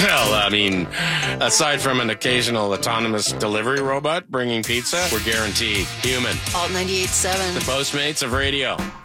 Well, I mean, aside from an occasional autonomous delivery robot bringing pizza, we're guaranteed human. Alt 98.7. The Postmates of radio.